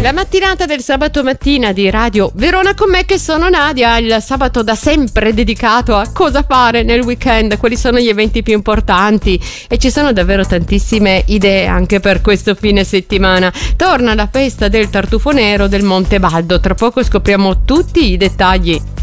La mattinata del sabato mattina di Radio Verona con me che sono Nadia, il sabato da sempre dedicato a cosa fare nel weekend, quali sono gli eventi più importanti e ci sono davvero tantissime idee anche per questo fine settimana. Torna la festa del tartufo nero del Monte Baldo, tra poco scopriamo tutti i dettagli.